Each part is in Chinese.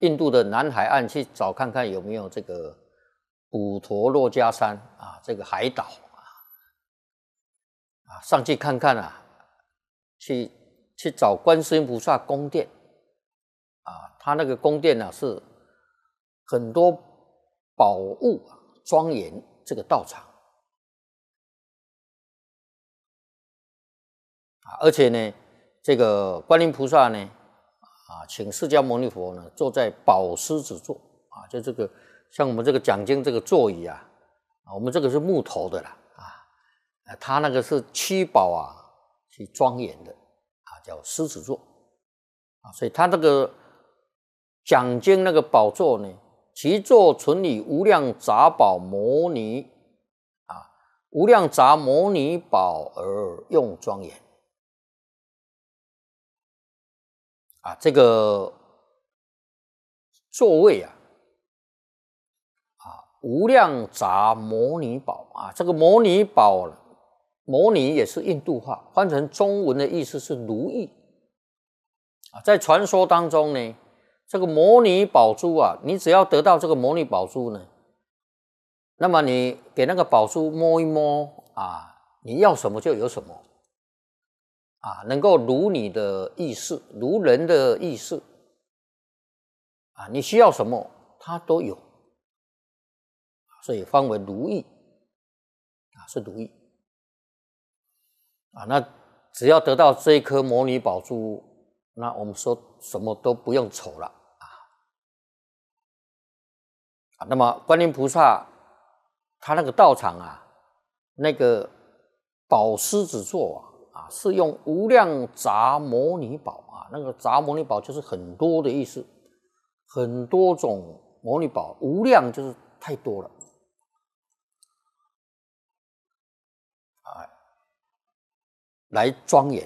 印度的南海岸去找看看有没有这个普陀洛迦山啊，这个海岛啊，上去看看啊，去找观世音菩萨宫殿啊，他那个宫殿呢是很多宝物庄严这个道场啊，而且呢，这个观音菩萨呢啊，请释迦牟尼佛呢坐在宝狮子座啊，就这个像我们这个讲经这个座椅啊，我们这个是木头的啦啊，他那个是七宝啊去庄严的啊，叫狮子座啊，所以他那个讲经那个宝座呢，其座存以无量杂宝摩尼啊，无量杂摩尼宝而用庄严啊，这个座位啊，无量杂摩尼宝啊，这个摩尼宝，摩尼也是印度话，翻成中文的意思是如意啊，在传说当中呢，这个摩尼宝珠啊，你只要得到这个摩尼宝珠呢，那么你给那个宝珠摸一摸啊，你要什么就有什么啊，能够如你的意识，如人的意识啊，你需要什么它都有，所以翻为如意啊，是如意啊。那只要得到这一颗摩尼宝珠，那我们说什么都不用愁了啊。那么观音菩萨他那个道场啊，那个宝狮子座啊，是用无量杂摩尼宝啊，那个杂摩尼宝就是很多的意思，很多种摩尼宝，无量就是太多了啊，来庄严，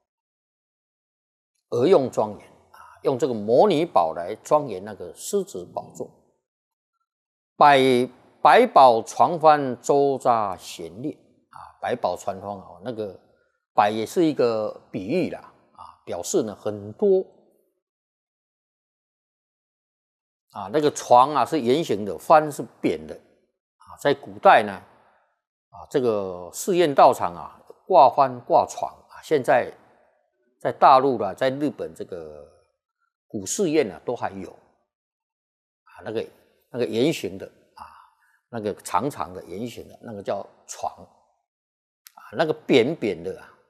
而用庄严啊，用这个摩尼宝来庄严那个狮子宝座，百宝船帆周匝闲列啊，百宝船帆啊，那个百也是一个比喻啦啊，表示呢很多啊，那个床啊是圆形的，帆是扁的啊，在古代呢啊，这个寺院道场啊挂帆挂床啊，现在在大陆啦，在日本这个古寺院啊都还有啊，那个圆形的啊，那个长长的圆形的那个叫床啊，那个扁扁的啊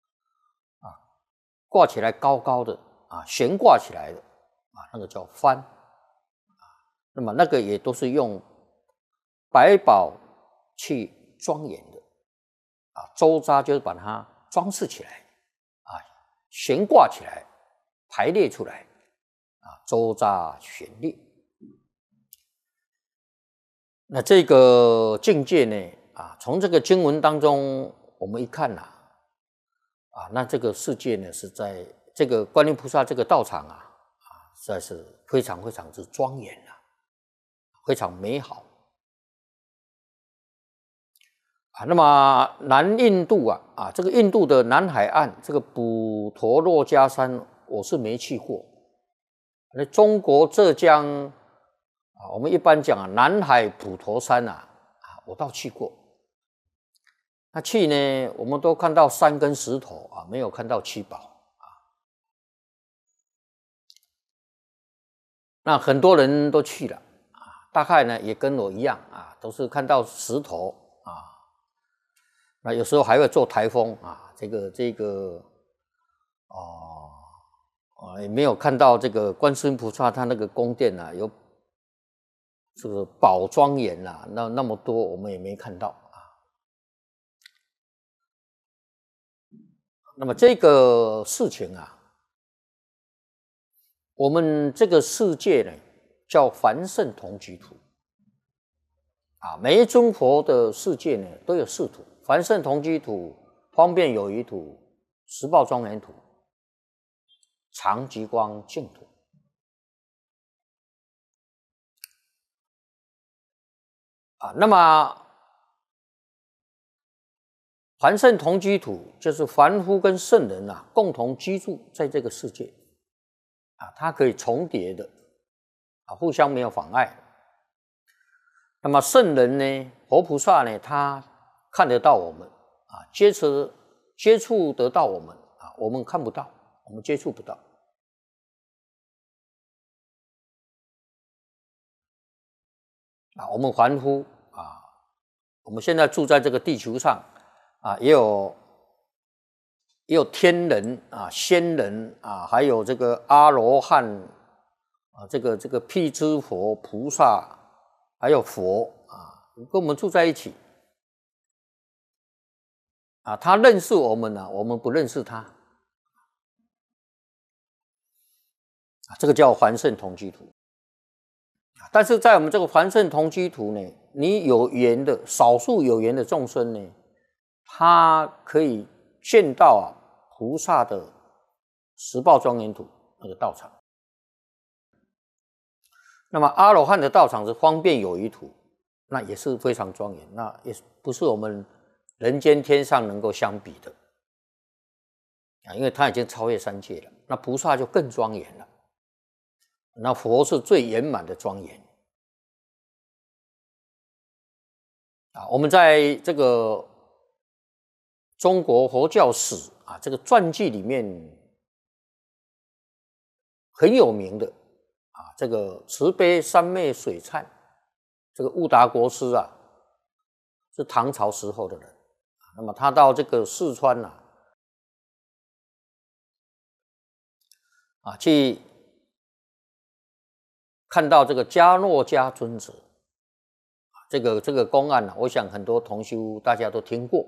挂起来高高的啊，悬挂起来的啊，那个叫帆啊。那么那个也都是用百宝去庄严的啊，周匝就是把它装饰起来啊，悬挂起来，排列出来啊，周匝悬列。那这个境界呢啊，从这个经文当中我们一看呐啊，那这个世界呢是在这个观音菩萨这个道场啊实在是非常非常之庄严啊，非常美好啊。那么南印度啊，这个印度的南海岸这个普陀洛迦山我是没去过，那中国浙江啊，我们一般讲南海普陀山我倒去过。那去呢，我们都看到山跟石头啊，没有看到七宝啊。那很多人都去了啊，大概呢也跟我一样啊，都是看到石头啊。那有时候还会做台风啊，这个也没有看到这个观世音菩萨他那个宫殿啊，有这个宝庄严啊，那么多我们也没看到啊。那么这个事情啊，我们这个世界呢叫凡圣同居土啊，每一尊佛的世界呢都有四土：凡圣同居土、方便有余土、十报庄严土、常寂光净土。啊，那么凡圣同居土就是凡夫跟圣人共同居住在这个世界啊，它可以重叠的互相没有妨碍。那么圣人呢，佛菩萨呢，他看得到我们接触得到我们我们看不到，我们接触不到。我们凡夫我们现在住在这个地球上也有天人仙人还有这个阿罗汉这个辟支佛菩萨，还有佛跟我们住在一起他认识我们我们不认识他这个叫凡圣同居土。但是在我们这个凡圣同居土呢，你有缘的少数有缘的众生呢，他可以见到菩萨的十报庄严土那个道场。那么阿罗汉的道场是方便有余土，那也是非常庄严，那也不是我们人间天上能够相比的因为他已经超越三界了。那菩萨就更庄严了，那佛是最圆满的庄严我们在这个中国佛教史这个传记里面很有名的这个慈悲三昧水忏，这个悟达国师是唐朝时候的人那么他到这个四川去看到这个迦诺迦尊者这个公案我想很多同修大家都听过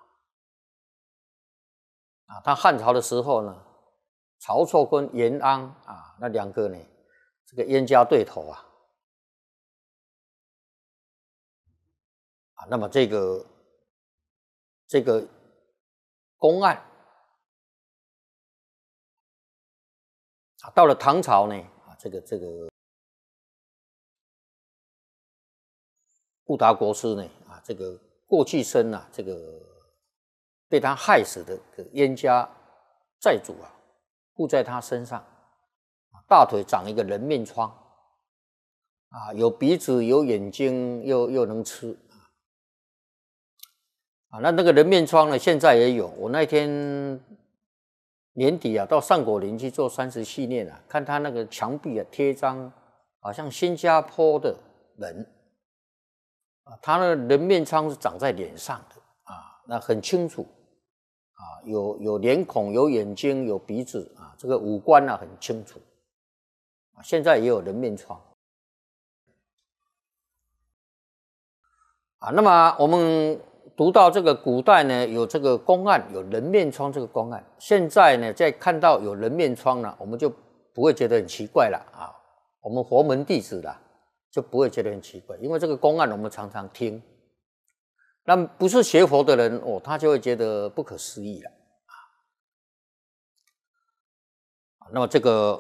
他汉朝的时候呢，曹错跟严安那两个呢，这个冤家对头那么这个公案到了唐朝呢这个悟达国师呢这个过去生这个被他害死的冤家债主附在他身上大腿长一个人面疮有鼻子有眼睛又能吃那个人面疮呢现在也有。我那天年底到上果林去做30系列看他那个墙壁贴张好像新加坡的人他的人面疮是长在脸上的那很清楚有脸孔有眼睛有鼻子这个五官很清楚现在也有人面疮那么我们读到这个古代呢有这个公案有人面疮这个公案，现在呢再看到有人面疮呢我们就不会觉得很奇怪了我们佛门弟子就不会觉得很奇怪，因为这个公案我们常常听，那不是学佛的人他就会觉得不可思议了那么这个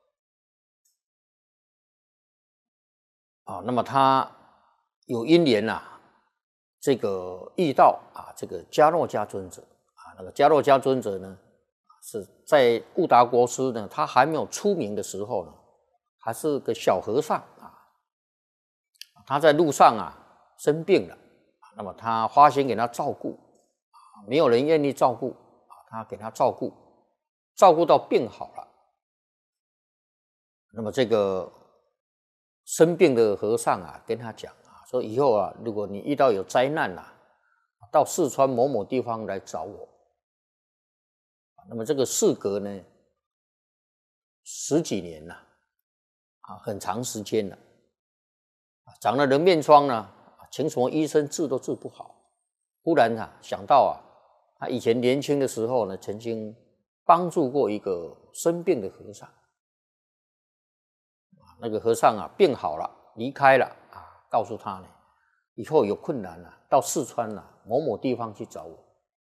那么他有因缘这个遇到这个迦诺迦尊者那个迦诺迦尊者呢是在悟达国师呢他还没有出名的时候呢，还是个小和尚他在路上生病了那么他花心给他照顾没有人愿意照顾他给他照顾到病好了。那么这个生病的和尚跟他讲说以后如果你遇到有灾难到四川某某地方来找我。那么这个事隔呢10几年了很长时间了长了人面疮呢请什么医生治都治不好，忽然想到他以前年轻的时候呢曾经帮助过一个生病的和尚那个和尚病好了离开了告诉他呢以后有困难到四川某某地方去找我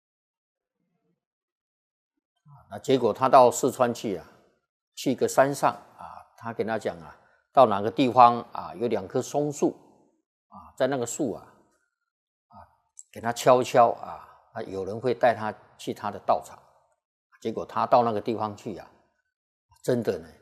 那结果他到四川去去一个山上他跟他讲到哪个地方有2棵松树在那个树给他敲敲有人会带他去他的道场。结果他到那个地方去真的呢